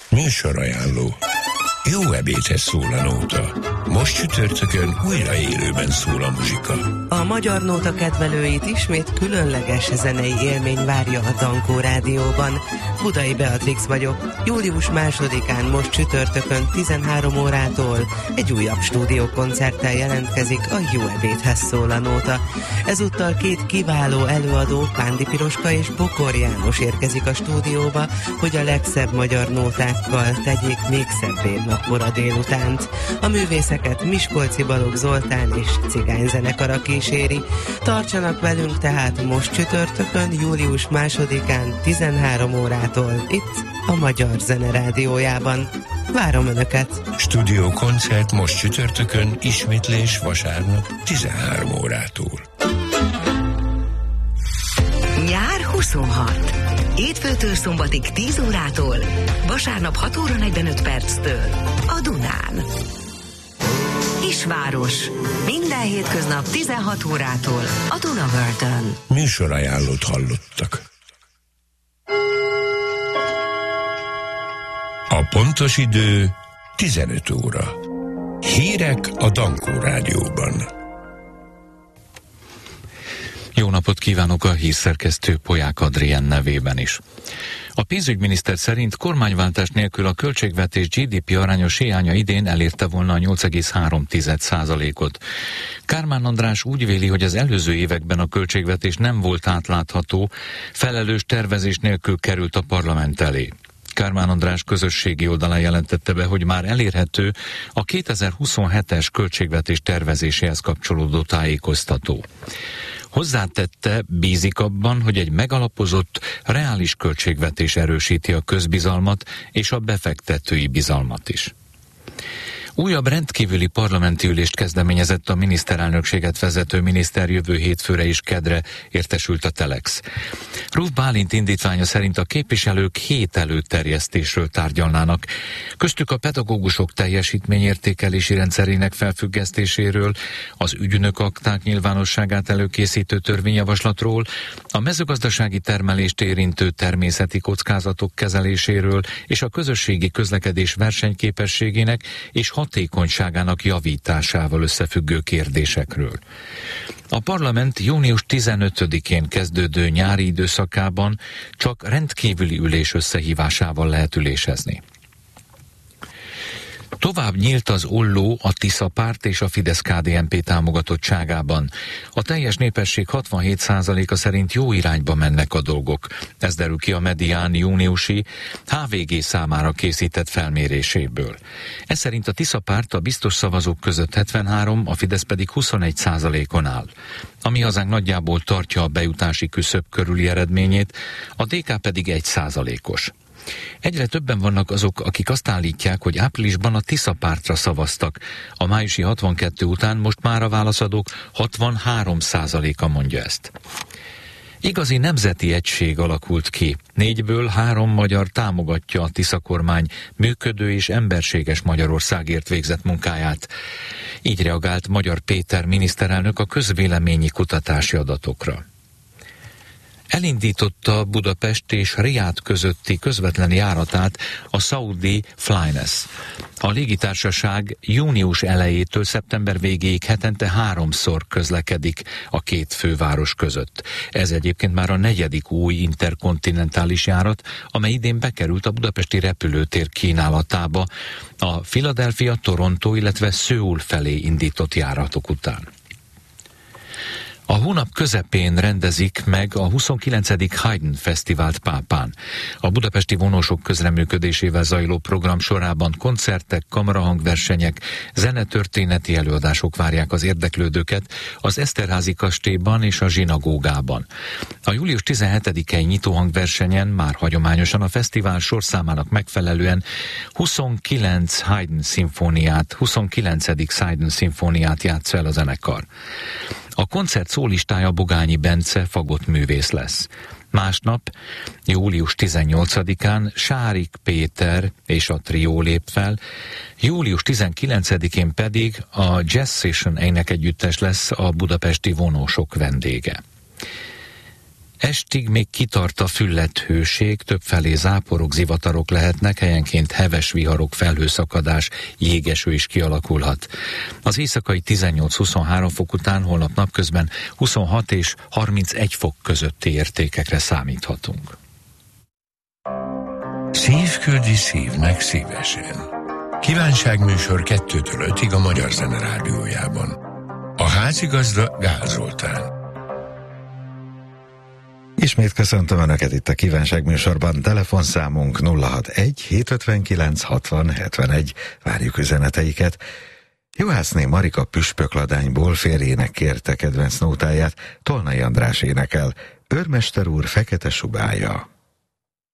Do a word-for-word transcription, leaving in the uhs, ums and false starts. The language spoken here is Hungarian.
Műsorajánló. Jó ebédhez szól a nóta. Most csütörtökön újra élőben szól a muzsika. A Magyar Nóta kedvelőit ismét különleges zenei élmény várja a Dankó Rádióban. Budai Beatrix vagyok. Július másodikán most csütörtökön tizenhárom órától egy újabb stúdiókoncerttel jelentkezik a Jó ebédhez szól a nóta. Ezúttal két kiváló előadó, Pándi Piroska és Bokor János érkezik a stúdióba, hogy a legszebb magyar nótákkal tegyék még szebbé napkora délutánt. A művészeket Miskolci Balogh Zoltán és cigányzenekara kíséri. Tartsanak velünk tehát most csütörtökön, július másodikán tizenhárom órától itt a Magyar Zene Rádiójában. Várom Önöket! Stúdió koncert most csütörtökön, ismétlés vasárnap tizenhárom órától. Nyár huszonhat. Hétfőtől szombatig tíz órától, vasárnap hat óra negyvenöt perctől a Dunán. Kisváros. Minden hétköznap tizenhat órától a Dunavörtön. Műsorajánlót hallottak. A pontos idő tizenöt óra. Hírek a Dankó Rádióban. Jó napot kívánok a hírszerkesztő Polyák Adrien nevében is. A pénzügyminiszter szerint kormányváltás nélkül a költségvetés gé dé pé arányos hiánya idén elérte volna a nyolc egész három százalékot. Kármán András úgy véli, hogy az előző években a költségvetés nem volt átlátható, felelős tervezés nélkül került a parlament elé. Kármán András közösségi oldalán jelentette be, hogy már elérhető a kétezer-huszonhetes költségvetés tervezéséhez kapcsolódó tájékoztató. Hozzátette, bízik abban, hogy egy megalapozott, reális költségvetés erősíti a közbizalmat és a befektetői bizalmat is. Újabb rendkívüli parlamenti ülést kezdeményezett a miniszterelnökséget vezető miniszter jövő hétfőre és kedre, értesült a Telex. Ruf Bálint indítványa szerint a képviselők hét előterjesztésről tárgyalnának, köztük a pedagógusok teljesítményértékelési rendszerének felfüggesztéséről, az ügynök akták nyilvánosságát előkészítő törvényjavaslatról, a mezőgazdasági termelést érintő természeti kockázatok kezeléséről és a közösségi közlekedés versenyképességének és hatékonyságának javításával összefüggő kérdésekről. A parlament június tizenötödikén kezdődő nyári időszakában csak rendkívüli ülés összehívásával lehet ülésezni. Tovább nyílt az olló a Tisza párt és a Fidesz-ká dé en pé támogatottságában. A teljes népesség hatvanhét százaléka szerint jó irányba mennek a dolgok. Ez derül ki a Medián júniusi há vé gé számára készített felméréséből. Ez szerint a Tisza párt a biztos szavazók között hetvenhárom, a Fidesz pedig huszonegy százalékon áll. A Mi Hazánk nagyjából tartja a bejutási küszöb körüli eredményét, a dé ká pedig egy százalékos. Egyre többen vannak azok, akik azt állítják, hogy áprilisban a Tisza pártra szavaztak. A májusi hatvankettő után most már a válaszadók hatvanhárom százaléka mondja ezt. Igazi nemzeti egység alakult ki. Négyből három magyar támogatja a Tisza kormány működő és emberséges Magyarországért végzett munkáját. Így reagált Magyar Péter miniszterelnök a közvéleményi kutatási adatokra. Elindította Budapest és Riád közötti közvetlen járatát a Saudi Flynas. A légitársaság június elejétől szeptember végéig hetente háromszor közlekedik a két főváros között. Ez egyébként már a negyedik új interkontinentális járat, amely idén bekerült a budapesti repülőtér kínálatába a Philadelphia, Toronto, illetve Szöul felé indított járatok után. A hónap közepén rendezik meg a huszonkilencedik Haydn Fesztivált Pápán. A budapesti vonósok közreműködésével zajló program sorában koncertek, kamarahangversenyek, zenetörténeti előadások várják az érdeklődőket az Eszterházy kastélyban és a zsinagógában. A július tizenhetedikei nyitóhangversenyen már hagyományosan a fesztivál sorszámának megfelelően huszonkilenc Haydn szimfóniát, huszonkilencedik Haydn szimfóniát játsz el a zenekar. A koncert szólistája Bogányi Bence fagottművész lesz. Másnap, július tizennyolcadikán Sárik Péter és a trió lép fel, július tizenkilencedikén pedig a Jazz Session énekegyüttes lesz a budapesti vonósok vendége. Estig még kitart a füllett hőség, többfelé záporok, zivatarok lehetnek, helyenként heves viharok, felhőszakadás, jégeső is kialakulhat. Az éjszakai tizennyolc-huszonhárom fok után holnap napközben huszonhat és harmincegy fok közötti értékekre számíthatunk. Szív küldi szívnek szívesen. Kívánságműsor kettőtől ötig a Magyar Zene Rádiójában. A házigazda Gál Zoltán. Ismét köszöntöm Önöket itt a kívánságműsorban. Telefonszámunk nulla hatvanegy hétszázötvenkilenc hatvan hetvenegy. Várjuk üzeneteiket. Juhászné Marika Püspökladányból férjének kérte kedvenc nótáját, Tolnai András énekel. Őrmester úr fekete subája.